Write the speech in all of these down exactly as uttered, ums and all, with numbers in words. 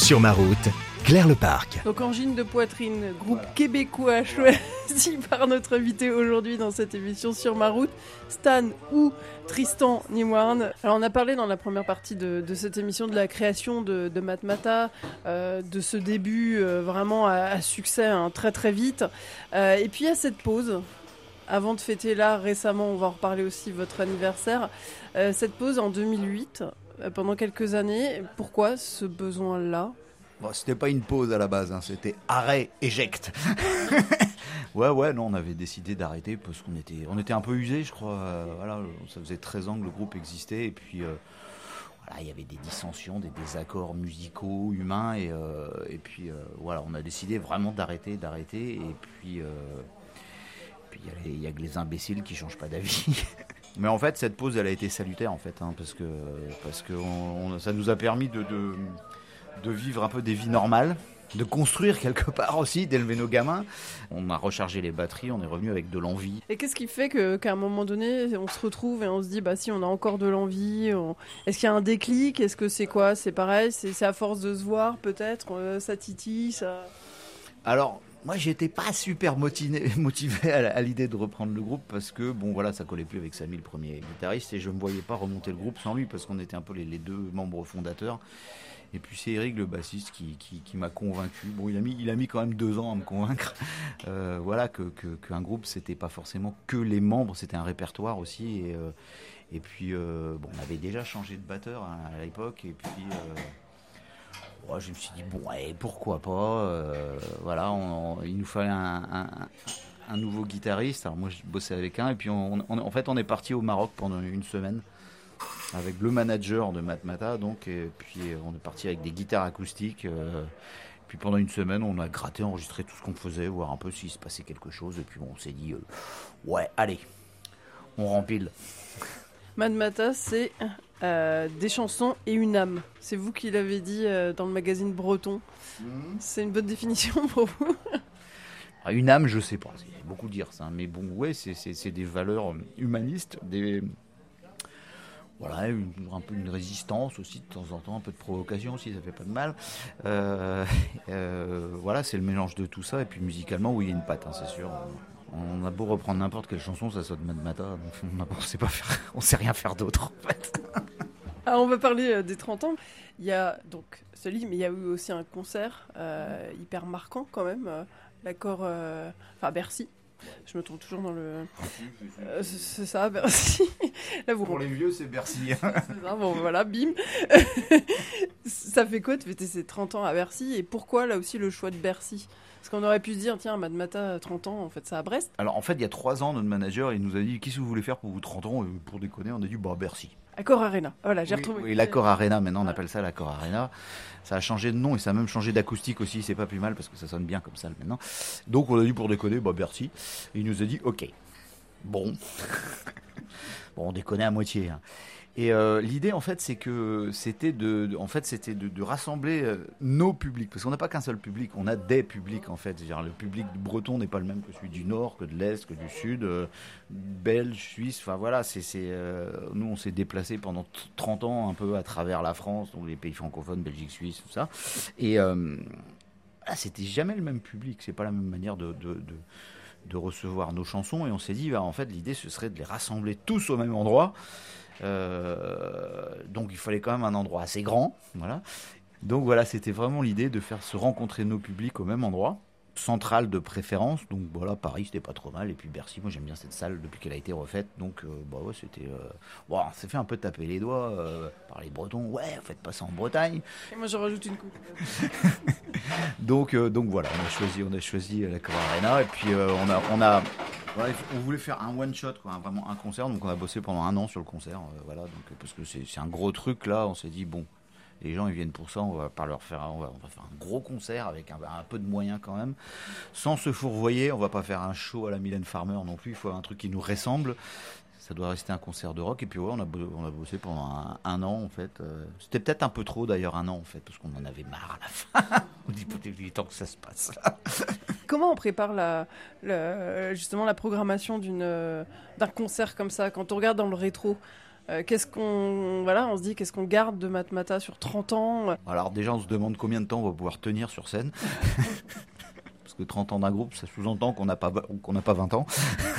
Sur ma route, Claire Leparc. Donc Angine de poitrine, groupe québécois choisi par notre invité aujourd'hui dans cette émission Sur ma route, Stan ou Tristan Nimoarn. Alors on a parlé dans la première partie de, de cette émission de la création de, de Matmata, euh, de ce début euh, vraiment à, à succès hein, très très vite. Euh, et puis il y a cette pause. Avant de fêter là, récemment, on va en reparler aussi, votre anniversaire. Euh, cette pause en deux mille huit, euh, pendant quelques années, pourquoi ce besoin-là ? Bon, c'était pas une pause à la base, hein, c'était arrêt, éjecte. ouais, ouais, non, on avait décidé d'arrêter parce qu'on était, on était un peu usés, je crois. Euh, voilà, ça faisait treize ans que le groupe existait et puis euh, voilà, il y avait des dissensions, des désaccords musicaux, humains et, euh, et puis euh, voilà, on a décidé vraiment d'arrêter, d'arrêter et puis. Euh, Puis il y a que les imbéciles qui changent pas d'avis. Mais en fait, cette pause, elle a été salutaire en fait, hein, parce que parce que on, on, ça nous a permis de, de de vivre un peu des vies normales, de construire quelque part aussi, d'élever nos gamins. On a rechargé les batteries, on est revenu avec de l'envie. Et qu'est-ce qui fait que qu'à un moment donné, on se retrouve et on se dit bah si on a encore de l'envie, on... est-ce qu'il y a un déclic ? Est-ce que c'est quoi ? C'est pareil, c'est, c'est à force de se voir peut-être, euh, ça titille, ça. Alors. Moi, j'étais pas super motivé, motivé à l'idée de reprendre le groupe parce que, bon, voilà, ça collait plus avec Samy, le premier guitariste, et je me voyais pas remonter le groupe sans lui parce qu'on était un peu les, les deux membres fondateurs. Et puis c'est Eric, le bassiste, qui, qui, qui m'a convaincu. Bon, il a mis, il a mis quand même deux ans à me convaincre. Euh, voilà, que, que, qu'un groupe, c'était pas forcément que les membres, c'était un répertoire aussi. Et, euh, et puis, euh, bon, on avait déjà changé de batteur hein, à l'époque, et puis. Euh, Ouais, je me suis dit, bon, ouais, pourquoi pas euh, voilà, on, on, il nous fallait un, un, un nouveau guitariste. Alors moi, je bossais avec un. Et puis, on, on, en fait, on est parti au Maroc pendant une semaine avec le manager de Matmata. Donc, et puis, on est parti avec des guitares acoustiques. Euh, puis, pendant une semaine, on a gratté, enregistré tout ce qu'on faisait, voir un peu s'il se passait quelque chose. Et puis, bon, on s'est dit, euh, ouais, allez, on rempile. Matmata, c'est euh, des chansons et une âme. C'est vous qui l'avez dit euh, dans le magazine Breton. Mmh. C'est une bonne définition pour vous ? Une âme, je sais pas, c'est beaucoup dire ça. Mais bon, ouais, c'est, c'est, c'est des valeurs humanistes, des... Voilà, une, un peu une résistance aussi de temps en temps, un peu de provocation aussi, ça fait pas de mal. Euh, euh, voilà, c'est le mélange de tout ça. Et puis musicalement, oui, il y a une patte, hein, c'est sûr. On a beau reprendre n'importe quelle chanson, ça sonne Matmata, donc on sait pas faire, on sait rien faire d'autre en fait. Alors on va parler des trente ans. Il y a donc celui, mais il y a eu aussi un concert euh, hyper marquant quand même, euh, l'accord, euh, enfin Bercy. Je me trouve toujours dans le. Euh, c'est ça, Bercy. Là, vous... Pour les vieux, c'est Bercy. C'est ça, bon voilà, bim. Ça fait quoi de fêter ces trente ans à Bercy ? Et pourquoi là aussi le choix de Bercy ? Parce qu'on aurait pu se dire, tiens, Matmata, trente ans, en fait, ça à Brest. Alors, en fait, il y a trois ans, notre manager, il nous a dit, qu'est-ce que vous voulez faire pour vous trente ans ? Et pour déconner, on a dit, bah, Bercy. Accor Arena. Voilà, j'ai oui, retrouvé. Oui, l'Accor Arena, maintenant, on appelle ça l'Accor Arena. Ça a changé de nom et ça a même changé d'acoustique aussi. C'est pas plus mal parce que ça sonne bien comme ça maintenant. Donc, on a dit, pour déconner, bah, Bercy. Et il nous a dit, ok. Bon. Bon, on déconnait à moitié, hein. Et euh, l'idée, en fait, c'est que c'était de, de en fait, c'était de, de rassembler euh, nos publics, parce qu'on n'a pas qu'un seul public, on a des publics, en fait. C'est-à-dire, le public breton n'est pas le même que celui du Nord, que de l'Est, que du Sud, euh, belge, suisse. Enfin voilà, c'est, c'est euh, nous, on s'est déplacés pendant trente ans un peu à travers la France, donc les pays francophones, Belgique, Suisse, tout ça. Et euh, là, c'était jamais le même public. C'est pas la même manière de, de, de de recevoir nos chansons. Et on s'est dit, bah, en fait, l'idée, ce serait de les rassembler tous au même endroit. Euh, donc il fallait quand même un endroit assez grand, voilà. Donc voilà, c'était vraiment l'idée de faire se rencontrer nos publics au même endroit, centrale de préférence. Donc voilà, Paris c'était pas trop mal, et puis Bercy, moi j'aime bien cette salle depuis qu'elle a été refaite, donc euh, bah ouais, c'était euh... bon, on s'est fait un peu taper les doigts euh, par les Bretons. Ouais, faites pas ça en Bretagne. Et moi je rajoute une coupe. donc euh, donc voilà, on a choisi on a choisi l'Accor Arena, et puis euh, on a on a voilà, on voulait faire un one shot, quoi, vraiment un concert, donc on a bossé pendant un an sur le concert, euh, voilà, donc parce que c'est c'est un gros truc là. On s'est dit, bon, les gens ils viennent pour ça, on va pas leur faire, on va, on va faire un gros concert avec un, un peu de moyens quand même, sans se fourvoyer. On va pas faire un show à la Mylène Farmer non plus. Il faut un truc qui nous ressemble. Ça doit rester un concert de rock. Et puis ouais, on a, on a bossé pendant un, un an en fait. Euh, c'était peut-être un peu trop d'ailleurs, un an en fait, parce qu'on en avait marre à la fin. On dit peut-être il est temps que ça se passe. Comment on prépare la, la, justement la programmation d'une, d'un concert comme ça ? Quand on regarde dans le rétro, Euh, qu'est-ce qu'on, voilà, on se dit qu'est-ce qu'on garde de Matmata sur trente ans. Alors déjà, on se demande combien de temps on va pouvoir tenir sur scène. Parce que trente ans d'un groupe, ça sous-entend qu'on n'a pas, qu'on n'a pas vingt ans.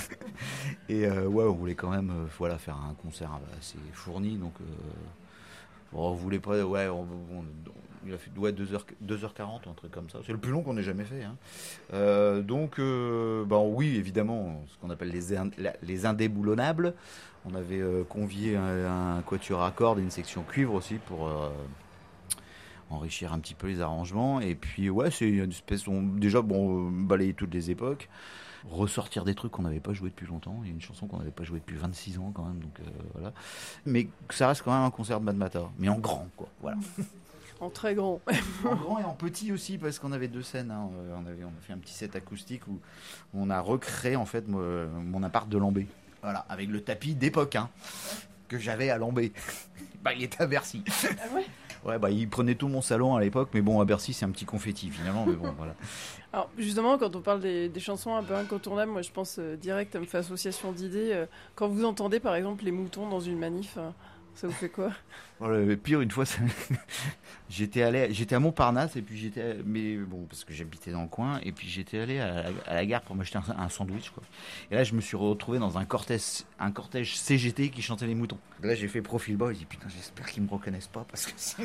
Et euh, ouais, on voulait quand même euh, voilà, faire un concert assez fourni. Donc, euh, bon, on voulait pas. Ouais, on, on, il a fait ouais, deux heures quarante, un truc comme ça. C'est le plus long qu'on ait jamais fait. Hein. Euh, donc, euh, bah, oui, évidemment, ce qu'on appelle les, ind- les indéboulonnables. On avait euh, convié un, un quatuor à cordes et une section cuivre aussi pour. Euh, enrichir un petit peu les arrangements. Et puis, ouais, c'est une espèce... On, déjà, bon, euh, balayer toutes les époques. Ressortir des trucs qu'on n'avait pas joué depuis longtemps. Il y a une chanson qu'on n'avait pas jouée depuis vingt-six ans, quand même. Donc, euh, voilà. Mais ça reste quand même un concert de Matmata. Mais en grand, quoi. Voilà. En très grand. En grand et en petit aussi, parce qu'on avait deux scènes. Hein. On, avait, on a fait un petit set acoustique où on a recréé, en fait, mon, mon appart de Lambé. Voilà, avec le tapis d'époque, hein, que j'avais à Lambé. Bah, il était à Bercy. Ah ouais? Ouais, bah, il prenait tout mon salon à l'époque, mais bon, à Bercy, c'est un petit confetti, finalement, mais bon, voilà. Alors, justement, quand on parle des, des chansons un peu incontournables, moi, je pense euh, direct, ça me fait association d'idées. Euh, quand vous entendez, par exemple, les moutons dans une manif, euh, ça vous fait quoi? Voilà, le pire, une fois, ça... j'étais allé, j'étais à Montparnasse, et puis j'étais, mais bon, parce que j'habitais dans le coin, et puis j'étais allé à la, à la gare pour m'acheter un, un sandwich, quoi. Et là, je me suis retrouvé dans un cortège, un cortège C G T qui chantait les moutons. Là, j'ai fait profil bas, j'ai dit putain, j'espère qu'ils me reconnaissent pas, parce que sinon.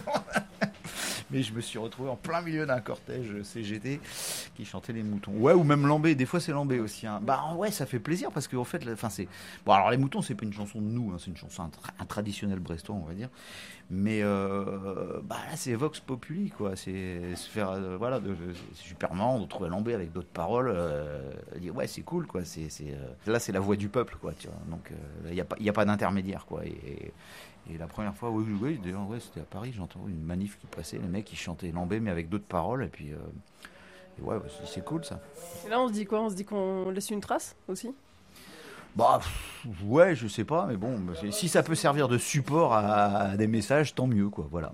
Mais je me suis retrouvé en plein milieu d'un cortège C G T qui chantait les moutons. Ouais, ou même Lambé, des fois c'est Lambé aussi. Hein. Bah ouais, ça fait plaisir parce qu'en fait, enfin c'est. Bon, alors les moutons, c'est pas une chanson de nous, hein, c'est une chanson, un, tra- un traditionnel brestois, on va dire. Mais euh, bah là, c'est Vox Populi, quoi. C'est se faire. Euh, voilà, de, c'est super marrant de retrouver Lambé avec d'autres paroles. Euh, dire ouais, c'est cool, quoi. C'est, c'est, euh, là, c'est la voix du peuple, quoi, tu vois. Donc il n'y a, a pas d'intermédiaire, quoi. Et, Et la première fois, oui, oui d'ailleurs, ouais, c'était à Paris, j'entends une manif qui passait, les mecs qui chantaient Lambé, mais avec d'autres paroles, et puis, euh, et ouais, c'est, c'est cool ça. Et là, on se dit quoi? On se dit qu'on laisse une trace aussi? Bah, pff, ouais, je sais pas, mais bon, si ça peut servir de support à, à des messages, tant mieux, quoi, voilà.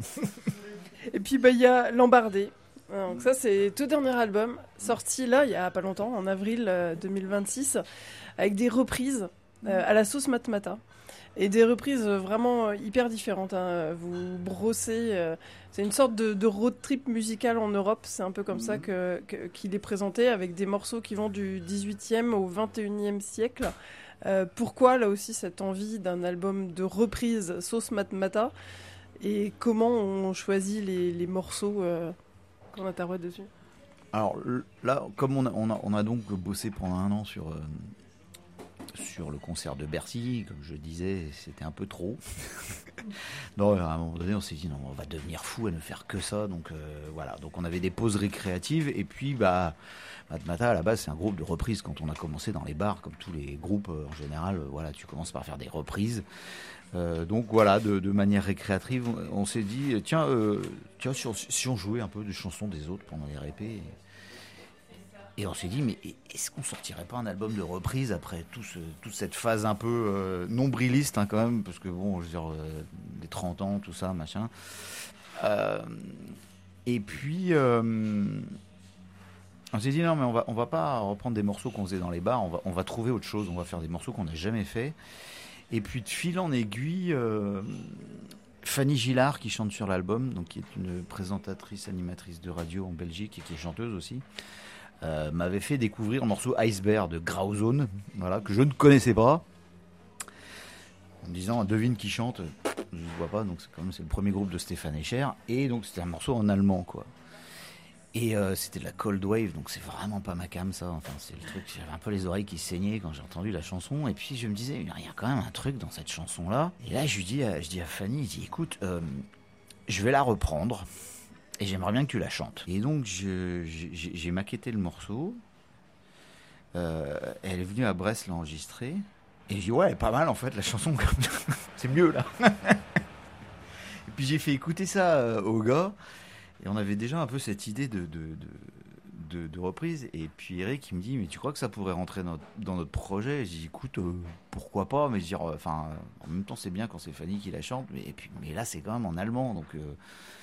Et puis, bah, il y a Lambardé. Donc ça, c'est le tout dernier album, sorti là, il y a pas longtemps, en avril euh, deux mille vingt-six, avec des reprises euh, à la sauce Matmata. Et des reprises vraiment hyper différentes. Hein. Vous brossez. Euh, c'est une sorte de, de road trip musical en Europe. C'est un peu comme mmh. ça que, que, qu'il est présenté, avec des morceaux qui vont du dix-huitième au vingt et unième siècle. Euh, pourquoi, là aussi, cette envie d'un album de reprise sauce Matmata? Et comment on choisit les, les morceaux euh, qu'on interprète dessus? Alors là, comme on a, on a, on a donc bossé pendant un an sur... Euh... sur le concert de Bercy, comme je disais, c'était un peu trop. Non, à un moment donné, on s'est dit non, on va devenir fou à ne faire que ça. Donc euh, voilà, donc on avait des pauses récréatives et puis bah Matmata à la base c'est un groupe de reprises. Quand on a commencé dans les bars, comme tous les groupes euh, en général, euh, voilà, tu commences par faire des reprises. Euh, donc voilà, de, de manière récréative, on s'est dit tiens, euh, tiens si, on, si on jouait un peu des chansons des autres pendant les répés. Et, Et on s'est dit, mais est-ce qu'on sortirait pas un album de reprise après tout ce, toute cette phase un peu euh, nombriliste, hein, quand même, parce que bon, je veux dire, euh, les trente ans, tout ça, machin. Euh, et puis, euh, on s'est dit, non, mais on va, on va pas reprendre des morceaux qu'on faisait dans les bars, on va, on va trouver autre chose, on va faire des morceaux qu'on n'a jamais fait. Et puis, de fil en aiguille, euh, Fanny Gillard, qui chante sur l'album, donc qui est une présentatrice, animatrice de radio en Belgique et qui est chanteuse aussi, Euh, m'avait fait découvrir le morceau Iceberg de Grauzone, voilà, que je ne connaissais pas, en me disant devine qui chante, je ne vois pas, donc c'est quand même c'est le premier groupe de Stéphane Escher, et donc c'était un morceau en allemand, quoi. Et euh, c'était de la cold wave, donc c'est vraiment pas ma cam, ça. Enfin, c'est le truc, j'avais un peu les oreilles qui saignaient quand j'ai entendu la chanson, et puis je me disais il y a quand même un truc dans cette chanson là. Et là je lui dis, je dis à Fanny, je dis écoute, euh, je vais la reprendre. Et j'aimerais bien que tu la chantes. Et donc, je, j'ai, j'ai maquetté le morceau. Euh, elle est venue à Brest l'enregistrer. Et j'ai dit, ouais, pas mal en fait, la chanson. C'est mieux là. Et puis j'ai fait écouter ça euh, au gars. Et on avait déjà un peu cette idée de, de, de, de, de reprise. Et puis Eric, il me dit, mais tu crois que ça pourrait rentrer dans notre, dans notre projet? Et j'ai dit, écoute, euh, pourquoi pas? Mais je dire, enfin, euh, en même temps, c'est bien quand c'est Fanny qui la chante. Mais, et puis, mais là, c'est quand même en allemand. Donc. Euh,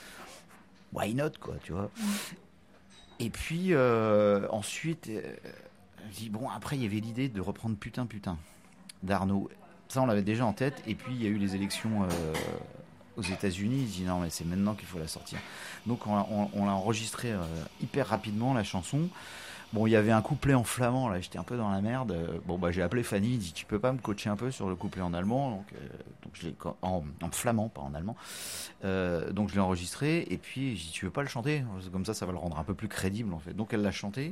why not, quoi, tu vois. Et puis, euh, ensuite, euh, je dis, bon, après, il y avait l'idée de reprendre Putain, Putain, d'Arnaud. ça, on l'avait déjà en tête. Et puis, il y a eu les élections euh, aux États-Unis. Il dit non, mais c'est maintenant qu'il faut la sortir. Donc, on, on, on l'a enregistré euh, hyper rapidement, la chanson. Bon, il y avait un couplet en flamand, là, j'étais un peu dans la merde. Bon, bah, j'ai appelé Fanny, il dit tu peux pas me coacher un peu sur le couplet en allemand, donc, euh, donc je l'ai en, en flamand, pas en allemand. Euh, donc je l'ai enregistré et puis j'ai dit tu veux pas le chanter, comme ça, ça va le rendre un peu plus crédible en fait. Donc elle l'a chanté.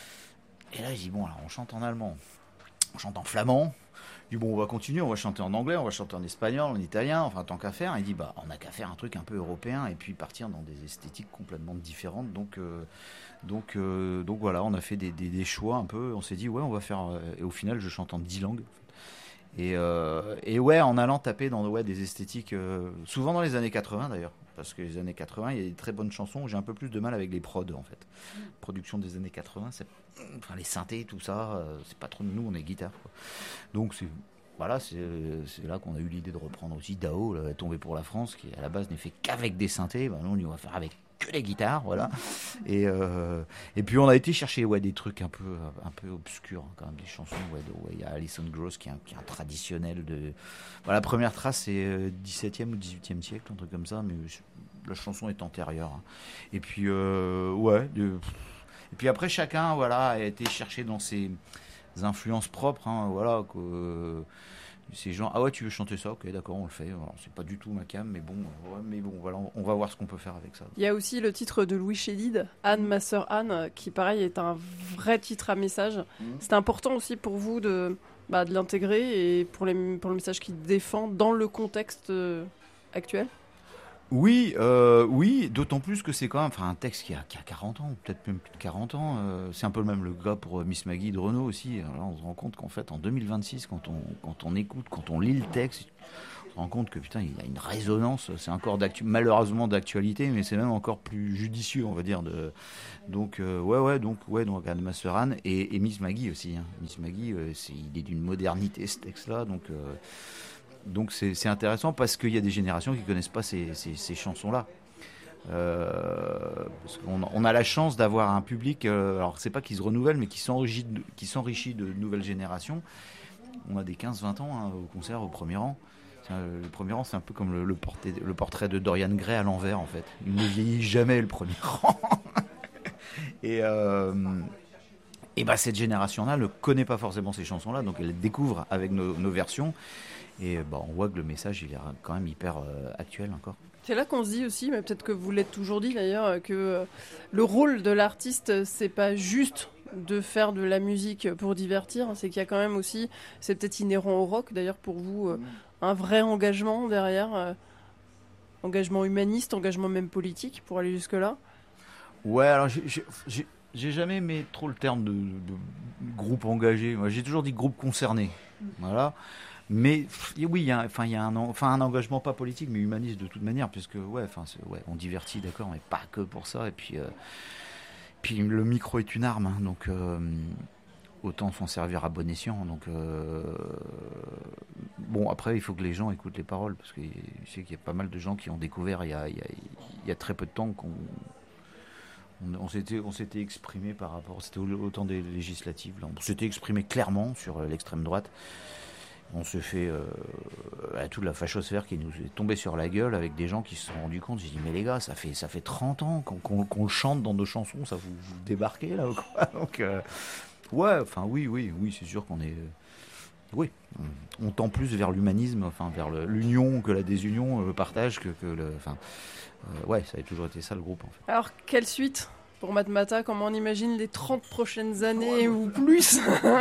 Et là, j'ai dit bon, alors on chante en allemand, on chante en flamand. Il dit bon, on va continuer, on va chanter en anglais, on va chanter en espagnol, en italien, enfin tant qu'à faire. Il dit bah on n'a qu'à faire un truc un peu européen et puis partir dans des esthétiques complètement différentes. Donc euh, donc euh, donc voilà, on a fait des, des, des choix un peu. On s'est dit ouais, on va faire. Euh, et au final, je chante en dix langues. Et, euh, et ouais, en allant taper dans ouais, des esthétiques, euh, souvent dans les années quatre-vingts d'ailleurs, parce que les années quatre-vingts, il y a des très bonnes chansons. J'ai un peu plus de mal avec les prods en fait. Production des années quatre-vingts, c'est, enfin les synthés, tout ça, euh, c'est pas trop de nous, on est guitare. Quoi. Donc c'est voilà, c'est, c'est là qu'on a eu l'idée de reprendre aussi Dao, là, Tombé pour la France, qui à la base n'est fait qu'avec des synthés. Ben, nous, on va faire avec que les guitares, voilà. Et, euh, et puis on a été chercher ouais, des trucs un peu, un peu obscurs, hein, quand même, des chansons. Ouais, de, ouais, il y a Alison Gross qui est un, qui est un traditionnel de. Voilà, la première trace c'est euh, dix-septième ou dix-huitième siècle, un truc comme ça, mais la chanson est antérieure. Hein. Et puis euh, ouais. De, et puis après chacun voilà a été chercher dans ses influences propres, hein, voilà. Que, euh, ces gens, ah ouais, tu veux chanter ça, ok, d'accord, on le fait. Alors, c'est pas du tout ma cam, mais bon, ouais, mais bon, voilà, on, on va voir ce qu'on peut faire avec ça. Il y a aussi le titre de Louis Chédid, Anne, ma sœur Anne, qui pareil est un vrai titre à message. Mmh. C'est important aussi pour vous de, bah, de l'intégrer et pour, les, pour le message qu'il défend dans le contexte euh, actuel. Oui, euh, oui, d'autant plus que c'est quand même enfin, un texte qui a, qui a quarante ans, peut-être même plus de quarante ans. Euh, c'est un peu le même le gars pour Miss Maggie de Renaud aussi. Alors là, on se rend compte qu'en fait, en deux mille vingt-six, quand on, quand on écoute, quand on lit le texte, on se rend compte que putain, il a une résonance. C'est encore d'actu- malheureusement d'actualité, mais c'est même encore plus judicieux, on va dire. De... Donc, euh, ouais, ouais, donc, ouais, donc Anne Master Anne et, et Miss Maggie aussi. Hein. Miss Maggie, euh, c'est, il est d'une modernité ce texte-là, donc. Euh, Donc c'est, c'est intéressant parce qu'il y a des générations qui ne connaissent pas ces, ces, ces chansons-là. Euh, parce qu'on on a la chance d'avoir un public, euh, alors c'est pas qui se renouvelle, mais qui s'enrichit de, qui s'enrichit de nouvelles générations. On a des quinze vingt ans hein, au concert, au premier rang. C'est un, le premier rang, c'est un peu comme le, le, portrait, le portrait de Dorian Gray à l'envers, en fait. Il ne vieillit jamais, le premier rang. Et... Euh, et bah, cette génération-là ne connaît pas forcément ces chansons-là, donc elle découvre avec nos, nos versions. Et bah, on voit que le message il est quand même hyper euh, actuel encore. C'est là qu'on se dit aussi, mais peut-être que vous l'êtes toujours dit d'ailleurs, que euh, le rôle de l'artiste, c'est pas juste de faire de la musique pour divertir, c'est qu'il y a quand même aussi, c'est peut-être inhérent au rock d'ailleurs pour vous, euh, un vrai engagement derrière, euh, engagement humaniste, engagement même politique pour aller jusque-là. Ouais, alors j'ai, j'ai, j'ai, j'ai jamais aimé trop le terme de, de, de groupe engagé. Moi, j'ai toujours dit groupe concerné. Voilà. Mais oui, il y a, enfin, il y a un, enfin, un engagement pas politique, mais humaniste de toute manière, puisque ouais, enfin, ouais, on divertit, d'accord, mais pas que pour ça. Et puis, euh, puis le micro est une arme, hein, donc euh, autant s'en servir à bon escient. Donc euh, bon, après, il faut que les gens écoutent les paroles, parce que je sais qu'il y a pas mal de gens qui ont découvert il y a, il y a, il y a très peu de temps qu'on On, on, s'était, on s'était exprimé par rapport, c'était au, au temps des législatives, là, on s'était exprimé clairement sur l'extrême droite. On se fait euh, à toute la fachosphère qui nous est tombée sur la gueule avec des gens qui se sont rendus compte. J'ai dit mais les gars, ça fait ça fait trente ans qu'on, qu'on, qu'on le chante dans nos chansons, ça vous, vous débarquez là ou quoi? Donc euh, ouais, enfin oui, oui, oui, c'est sûr qu'on est, euh, oui, on, on tend plus vers l'humanisme, enfin vers le, l'union que la désunion, le partage que, que le, enfin euh, ouais, ça a toujours été ça le groupe en fait. Alors quelle suite pour Matmata? Comment on imagine les trente prochaines années oh, ou plus?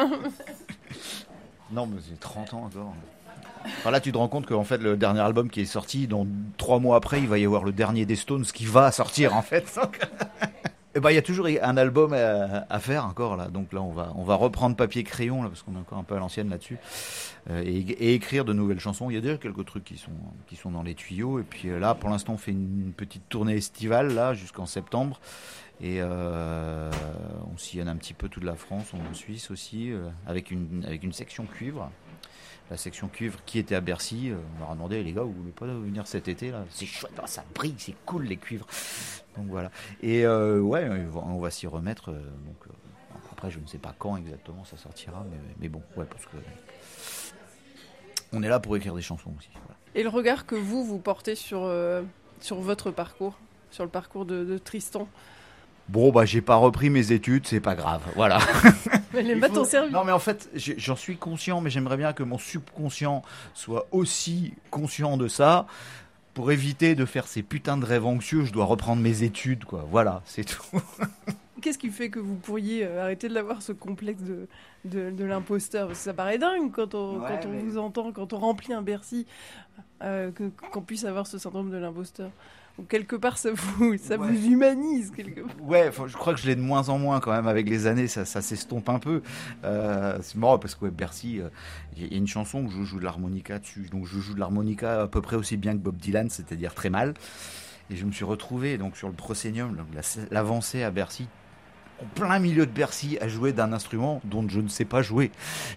Non, mais c'est trente ans encore. Enfin, là, tu te rends compte qu'en fait, le dernier album qui est sorti, dans trois mois après, il va y avoir le dernier des Stones qui va sortir, en fait. Et ben, il y a toujours un album à, à faire encore, là. Donc là, on va, on va reprendre papier-crayon, là, parce qu'on est encore un peu à l'ancienne là-dessus, euh, et, et écrire de nouvelles chansons. Il y a déjà quelques trucs qui sont, qui sont dans les tuyaux. Et puis là, pour l'instant, on fait une petite tournée estivale, là, jusqu'en septembre. Et euh, on sillonne un petit peu toute la France, on est en Suisse aussi, euh, avec, une, avec une section cuivre. La section cuivre qui était à Bercy, euh, on leur a demandé, les gars, vous voulez pas venir cet été là? C'est chouette, ça brille, c'est cool les cuivres. Donc voilà. Et euh, ouais, on va s'y remettre. Euh, donc, euh, après, je ne sais pas quand exactement ça sortira, mais, mais bon, ouais, parce que on est là pour écrire des chansons aussi. Voilà. Et le regard que vous, vous portez sur, euh, sur votre parcours, sur le parcours de, de Tristan? Bon, bah, j'ai pas repris mes études, c'est pas grave, voilà. Mais les maths ont servi. Non, mais en fait, j'en suis conscient, mais j'aimerais bien que mon subconscient soit aussi conscient de ça. Pour éviter de faire ces putains de rêves anxieux, je dois reprendre mes études, quoi. Voilà, c'est tout. Qu'est-ce qui fait que vous pourriez arrêter d'avoir ce complexe de, de, de l'imposteur? Parce que ça paraît dingue quand on, ouais, quand on mais... vous entend, quand on remplit un Bercy, euh, que, qu'on puisse avoir ce syndrome de l'imposteur. Donc quelque part, ça vous, ça ouais. vous humanise quelque part. Ouais, je crois que je l'ai de moins en moins quand même avec les années, ça, ça s'estompe un peu. Euh, c'est marrant parce que ouais, Bercy, il euh, y a une chanson où je joue de l'harmonica dessus, donc je joue de l'harmonica à peu près aussi bien que Bob Dylan, c'est-à-dire très mal. Et je me suis retrouvé donc sur le proscenium, l'avancée à Bercy, en plein milieu de Bercy, à jouer d'un instrument dont je ne sais pas jouer.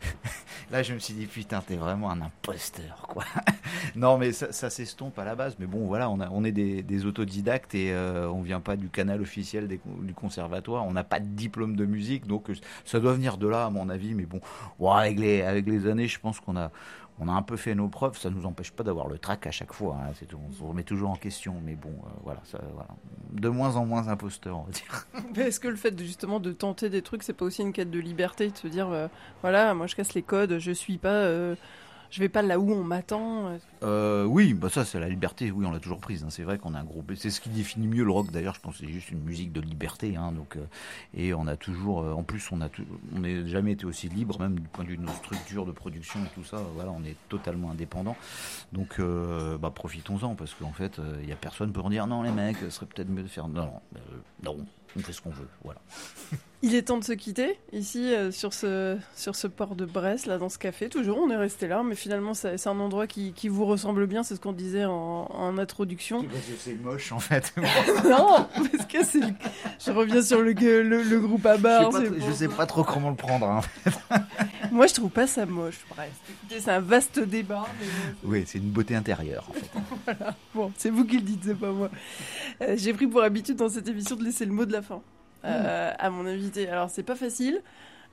Là, je me suis dit, putain, t'es vraiment un imposteur, quoi. Non, mais ça, ça s'estompe à la base. Mais bon, voilà, on, a, on est des, des autodidactes et euh, on vient pas du canal officiel des, du conservatoire. On n'a pas de diplôme de musique, donc ça doit venir de là, à mon avis. Mais bon, ouais, avec, les, avec les années, je pense qu'on a... On a un peu fait nos preuves, ça ne nous empêche pas d'avoir le trac à chaque fois, hein, c'est tout. On se remet toujours en question, mais bon, euh, voilà, ça, voilà, de moins en moins imposteur, on va dire. Mais est-ce que le fait de, justement de tenter des trucs, c'est pas aussi une quête de liberté, de se dire, euh, voilà, moi je casse les codes, je suis pas, euh, je vais pas là où on m'attend. euh, Oui, bah ça c'est la liberté, oui, on l'a toujours prise, hein. C'est vrai qu'on a un groupe, c'est ce qui définit mieux le rock d'ailleurs, je pense que c'est juste une musique de liberté, hein, donc, euh, et on a toujours, euh, en plus on a tout, on n'a jamais été aussi libre, même du point de vue de nos structures de production et tout ça, voilà, on est totalement indépendant, donc euh, bah, profitons-en, parce qu'en fait, il euh, y a personne pour dire non les mecs, ce serait peut-être mieux de faire, non, euh, non, on fait ce qu'on veut, voilà. Il est temps de se quitter, ici, euh, sur, ce, sur ce port de Brest, là, dans ce café. Toujours, on est resté là, mais finalement, c'est, c'est un endroit qui, qui vous ressemble bien, c'est ce qu'on disait en, en introduction. Parce que c'est moche, en fait. Non, parce que c'est... Le... Je reviens sur le, le, le groupe à bar. Je sais pas, je sais pas trop comment le prendre, hein, en fait. Moi, je trouve pas ça moche, Brest. Écoutez, c'est un vaste débat. Mais... Oui, c'est une beauté intérieure, en fait. Voilà. Bon, c'est vous qui le dites, c'est pas moi. Euh, j'ai pris pour habitude dans cette émission de laisser le mot de la fin. Euh, à mon invité. Alors c'est pas facile,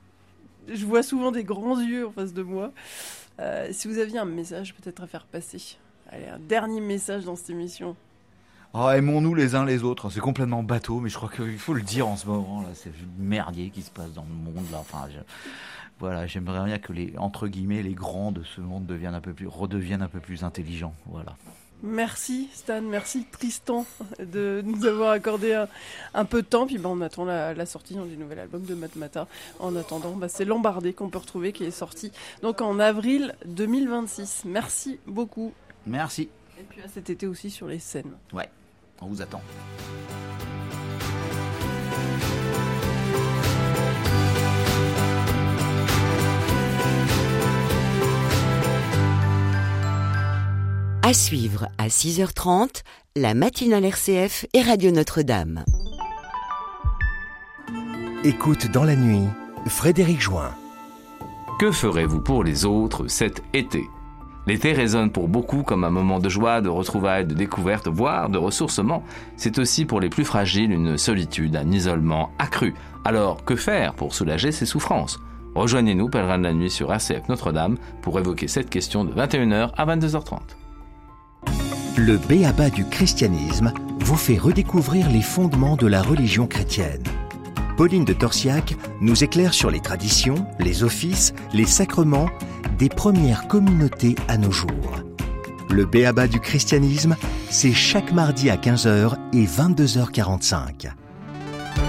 je vois souvent des grands yeux en face de moi. Euh, si vous aviez un message peut-être à faire passer, allez, un dernier message dans cette émission. Oh, aimons-nous les uns les autres, c'est complètement bateau, mais je crois qu'il faut le dire en ce moment là, c'est le merdier qui se passe dans le monde là. Enfin, je... voilà, j'aimerais bien que les, entre guillemets, les grands de ce monde deviennent un peu plus, redeviennent un peu plus intelligents, voilà. Merci Stan, merci Tristan de nous avoir accordé un, un peu de temps. Puis bah, on attend la, la sortie du nouvel album de Matmata. En attendant, bah, c'est Lambardé qu'on peut retrouver qui est sorti donc en avril deux mille vingt-six. Merci beaucoup. Merci. Et puis à cet été aussi sur les scènes. Ouais, on vous attend. À suivre à six heures trente, la matinale R C F et Radio Notre-Dame. Écoute dans la nuit, Frédéric Join. Que ferez-vous pour les autres cet été ? L'été résonne pour beaucoup comme un moment de joie, de retrouvailles, de découverte, voire de ressourcement. C'est aussi pour les plus fragiles une solitude, un isolement accru. Alors, que faire pour soulager ces souffrances ? Rejoignez-nous, pèlerins de la nuit sur R C F Notre-Dame, pour évoquer cette question de vingt et une heures à vingt-deux heures trente. Le b.a.-ba du christianisme vous fait redécouvrir les fondements de la religion chrétienne. Pauline de Torsiac nous éclaire sur les traditions, les offices, les sacrements des premières communautés à nos jours. Le b.a.-ba du christianisme, c'est chaque mardi à quinze heures et vingt-deux heures quarante-cinq.